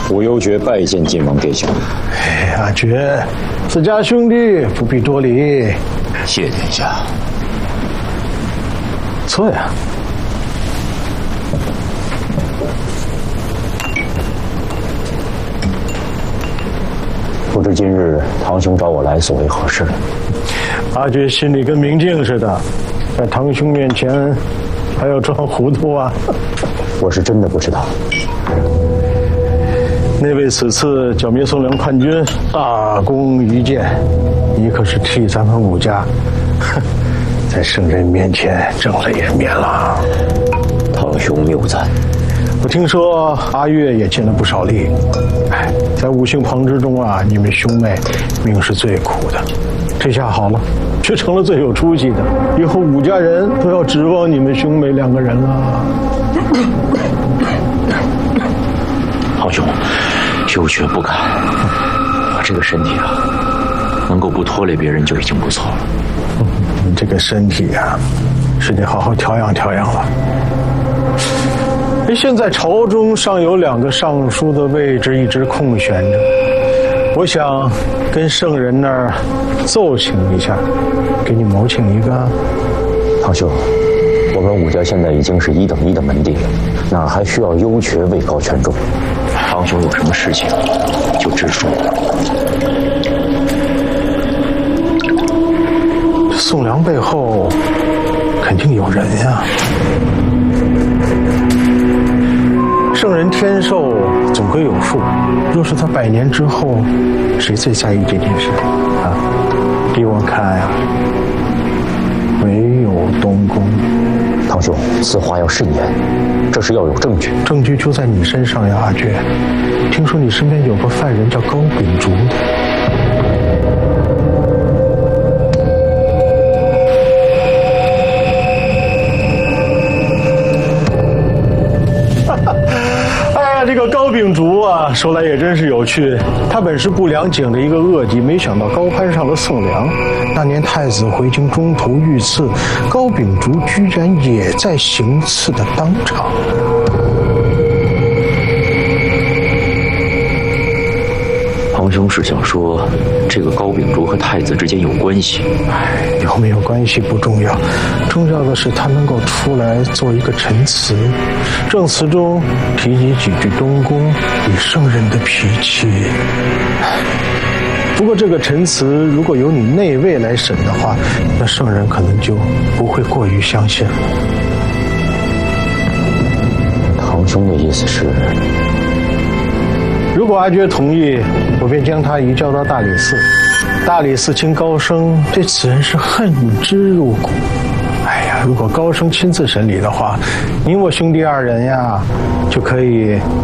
武幽爵拜见晋王殿下。 哎，阿爵，自家兄弟不必多礼。 谢殿下。 坐呀。 不知今日堂兄找我来所为何事？ 阿爵心里跟明镜似的，在堂兄面前还要装糊涂啊！ 我是真的不知道。 那位此次剿灭宋梁叛军大功一件，你可是替咱们武家在圣人面前挣了颜面了。 堂兄谬赞。 我听说阿月也尽了不少力。哎，在五姓旁之中啊，你们兄妹命是最苦的。这下好了，却成了最有出息的。以后武家人都要指望你们兄妹两个人了。 堂兄，有却不敢。我这个身体啊，能够不拖累别人就已经不错了。 你这个身体啊，是得好好调养调养了。现在朝中尚有2个尚书的位置一直空悬着，我想跟圣人那儿奏请一下，给你谋请一个。 堂兄，我们武家现在已经是1等1的门第了，哪还需要幽爵位高权重？堂兄有什么事情就直说。 宋梁背后肯定有人呀。圣人天寿总归有数，若是他100年之后，谁最在意这件事啊？依我看呀，唯有东宫。 堂兄，此话要慎言，这是要有证据。 证据就在你身上呀，阿娟。听说你身边有个犯人叫高秉烛的。这个高秉烛啊，说来也真是有趣。他本是不良井的一个恶疾，没想到高攀上了宋梁。那年太子回京中途遇刺，高秉烛居然也在行刺的当场。 堂兄是想说，这个高秉烛和太子之间有关系？ 有没有关系不重要，重要的是他能够出来做一个陈词，证词中提及几句东宫与圣人的脾气。不过这个陈词如果由你内卫来审的话，那圣人可能就不会过于相信了。 堂兄的意思是， 如果阿爵同意，我便将他移交到大理寺。大理寺卿高升对此人是恨之入骨。哎呀，如果高升亲自审理的话，你我兄弟2人呀，就可以